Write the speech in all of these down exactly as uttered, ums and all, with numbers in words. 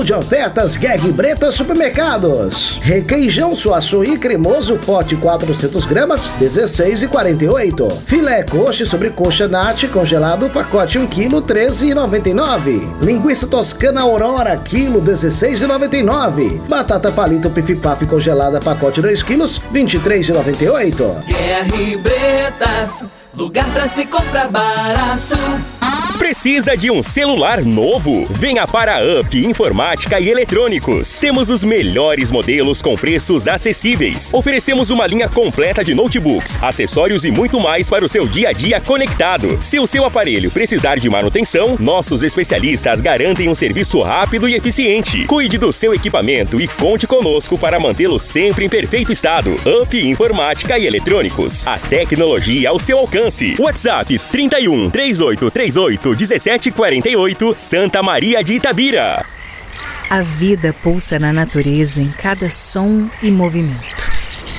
De ofertas Guerra e Breta Supermercados. Requeijão Suaçuí cremoso pote quatrocentas gramas, dezesseis reais e quarenta e oito centavos. Filé coxa e sobrecoxa nati congelado pacote um quilo, treze reais e noventa e nove centavos. Linguiça toscana Aurora quilo, dezesseis reais e noventa e nove centavos. Batata palito pif-paf congelada pacote dois quilos, vinte e três reais e noventa e oito centavos. Guerra e Bretas, lugar pra se comprar barato. Precisa de um celular novo? Venha para a Up Informática e Eletrônicos. Temos os melhores modelos com preços acessíveis. Oferecemos uma linha completa de notebooks, acessórios e muito mais para o seu dia a dia conectado. Se o seu aparelho precisar de manutenção, nossos especialistas garantem um serviço rápido e eficiente. Cuide do seu equipamento e conte conosco para mantê-lo sempre em perfeito estado. Up Informática e Eletrônicos. A tecnologia ao seu alcance. WhatsApp trinta e um, trinta e oito, trinta e oito, dezessete quarenta e oito, Santa Maria de Itabira. A vida pulsa na natureza em cada som e movimento.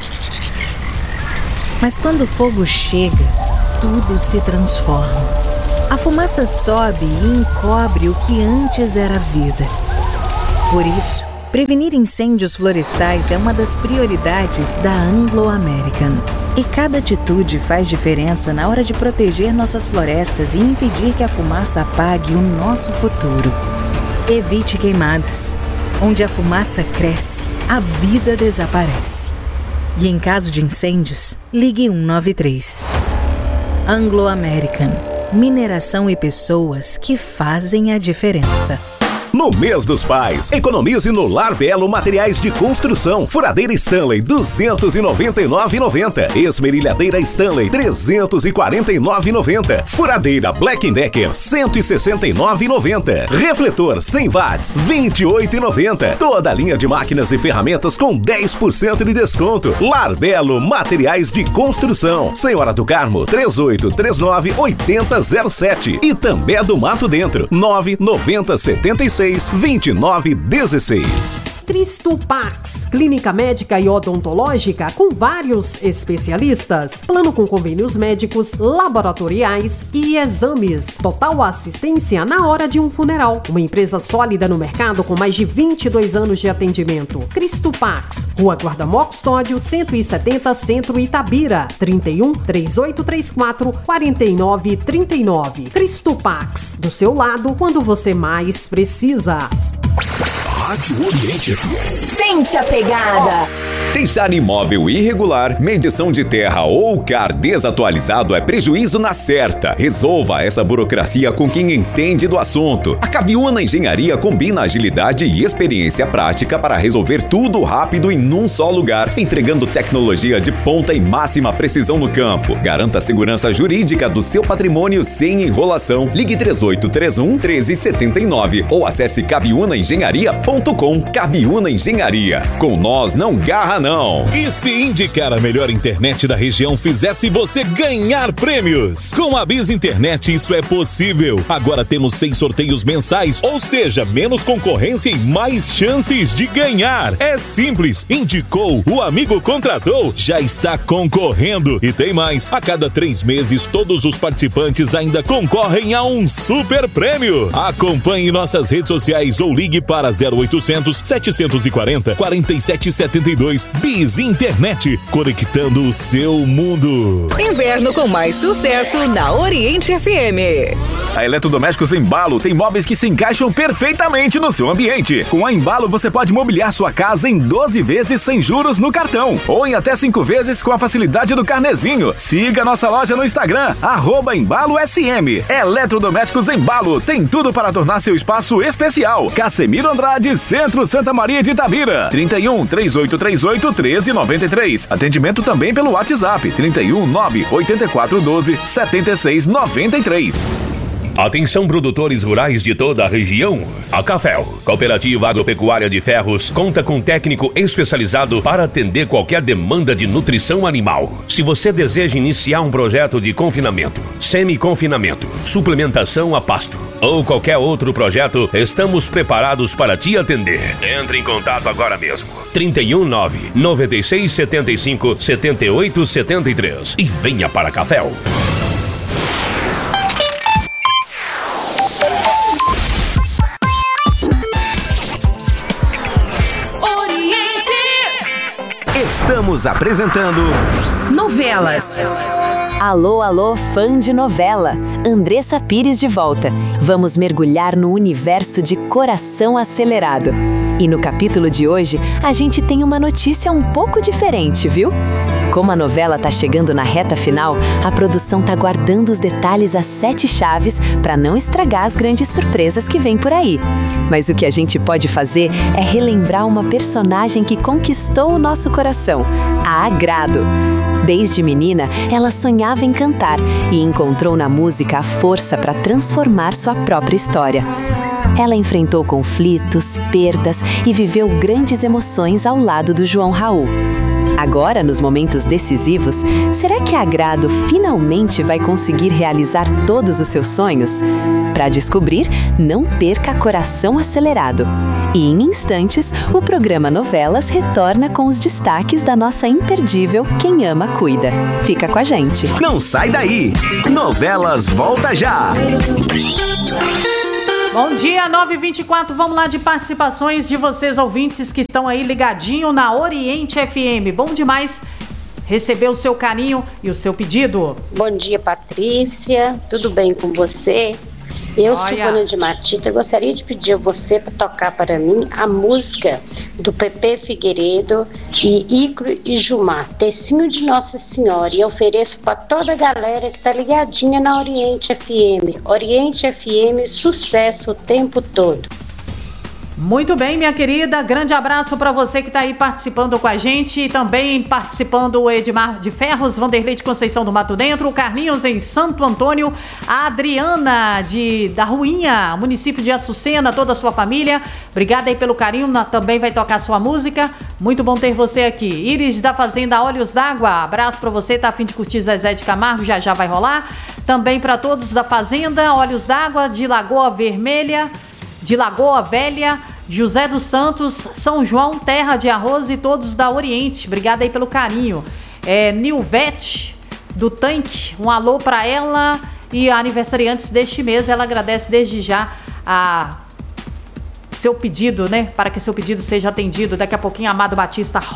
Mas quando o fogo chega, tudo se transforma. A fumaça sobe e encobre o que antes era vida. Por isso, prevenir incêndios florestais é uma das prioridades da Anglo American. E cada atitude faz diferença na hora de proteger nossas florestas e impedir que a fumaça apague o nosso futuro. Evite queimadas. Onde a fumaça cresce, a vida desaparece. E em caso de incêndios, ligue um nove três. Anglo American. Mineração e pessoas que fazem a diferença. No mês dos pais, economize no Lar Belo Materiais de Construção. Furadeira Stanley, duzentos e noventa e nove reais e noventa centavos. Esmerilhadeira Stanley, trezentos e quarenta e nove reais e noventa centavos. Furadeira Black and Decker, cento e sessenta e nove reais e noventa centavos. Refletor cem watts, vinte e oito reais e noventa centavos. Toda a linha de máquinas e ferramentas com dez por cento de desconto. Lar Belo Materiais de Construção. Senhora do Carmo, três oito três nove, oito zero zero sete. E També do Mato Dentro, nove nove zero sete seis, vinte e nove dezesseis. Cristo Pax, clínica médica e odontológica com vários especialistas, plano com convênios médicos, laboratoriais e exames. Total assistência na hora de um funeral. Uma empresa sólida no mercado com mais de vinte e dois anos de atendimento. Cristo Pax, Rua Guardamó Custódio, cento e setenta, Centro Itabira, trinta e um, três oito três quatro, quarenta e nove trinta e nove. Cristo Pax, do seu lado quando você mais precisa. Rádio Oriente F M. Sente a pegada. Deixar imóvel irregular, medição de terra ou C A R desatualizado é prejuízo na certa. Resolva essa burocracia com quem entende do assunto. A Caviúna Engenharia combina agilidade e experiência prática para resolver tudo rápido em num só lugar, entregando tecnologia de ponta e máxima precisão no campo. Garanta a segurança jurídica do seu patrimônio sem enrolação. Ligue três oito três um, um três sete nove ou acesse caviúna engenharia ponto com. Caviúna Engenharia. Com nós não garra não. E se indicar a melhor internet da região fizesse você ganhar prêmios? Com a Biz Internet isso é possível. Agora temos seis sorteios mensais, ou seja, menos concorrência e mais chances de ganhar. É simples. Indicou, o amigo contratou, já está concorrendo. E tem mais. A cada três meses, todos os participantes ainda concorrem a um super prêmio. Acompanhe nossas redes sociais ou ligue para zero oitocentos, setecentos e quarenta, quarenta e sete setenta e dois. Biz Internet, conectando o seu mundo. Inverno com mais sucesso na Oriente F M. A Eletrodomésticos Embalo tem móveis que se encaixam perfeitamente no seu ambiente. Com a Embalo você pode mobiliar sua casa em doze vezes sem juros no cartão ou em até cinco vezes com a facilidade do carnezinho. Siga nossa loja no Instagram, arroba Embalo S M. Eletrodomésticos Embalo tem tudo para tornar seu espaço especial. Casemiro Andrade, Centro Santa Maria de Itabira. trinta e um, três oito três oito, um três nove três. Atendimento também pelo WhatsApp trinta e um, nove oito quatro um dois, sete seis nove três. Atenção produtores rurais de toda a região. A Cafel, Cooperativa Agropecuária de Ferros, conta com técnico especializado para atender qualquer demanda de nutrição animal. Se você deseja iniciar um projeto de confinamento, semi-confinamento, suplementação a pasto ou qualquer outro projeto, estamos preparados para te atender. Entre em contato agora mesmo. trinta e um, nove nove seis sete cinco, sete oito sete três e venha para a Cafel. Estamos apresentando Novelas. Alô, alô, fã de novela. Andressa Pires de volta. Vamos mergulhar no universo de Coração Acelerado. E no capítulo de hoje, a gente tem uma notícia um pouco diferente, viu? Como a novela tá chegando na reta final, a produção tá guardando os detalhes às sete chaves para não estragar as grandes surpresas que vem por aí. Mas o que a gente pode fazer é relembrar uma personagem que conquistou o nosso coração, a Agrado. Desde menina, ela sonhava em cantar e encontrou na música a força para transformar sua própria história. Ela enfrentou conflitos, perdas e viveu grandes emoções ao lado do João Raul. Agora, nos momentos decisivos, será que a Agrado finalmente vai conseguir realizar todos os seus sonhos? Para descobrir, não perca Coração Acelerado. E em instantes, o programa Novelas retorna com os destaques da nossa imperdível Quem Ama Cuida. Fica com a gente. Não sai daí! Novelas volta já! Bom dia, nove e vinte e quatro, vamos lá de participações de vocês ouvintes que estão aí ligadinho na Oriente F M. Bom demais receber o seu carinho e o seu pedido. Bom dia, Patrícia, tudo bem com você? Eu, Olha. Silvana de Matita, gostaria de pedir a você para tocar para mim a música do Pepe Figueiredo e Icro e Jumar, Tecinho de Nossa Senhora, e ofereço para toda a galera que tá ligadinha na Oriente F M. Oriente F M, sucesso o tempo todo. Muito bem, minha querida, grande abraço para você que está aí participando com a gente, e também participando o Edmar de Ferros, Vanderlei de Conceição do Mato Dentro, o Carlinhos em Santo Antônio, a Adriana de, da Ruinha, município de Açucena, toda a sua família, obrigada aí pelo carinho, na, também vai tocar sua música, muito bom ter você aqui. Iris da Fazenda Olhos d'Água, abraço para você, tá a fim de curtir Zezé de Camargo, já já vai rolar, também para todos da Fazenda Olhos d'Água, de Lagoa Vermelha, de Lagoa Velha, José dos Santos, São João, Terra de Arroz e todos da Oriente. Obrigada aí pelo carinho. É, Nilvete, do Tanque, um alô para ela e aniversariantes deste mês. Ela agradece desde já a seu pedido, né? Para que seu pedido seja atendido. Daqui a pouquinho, Amado Batista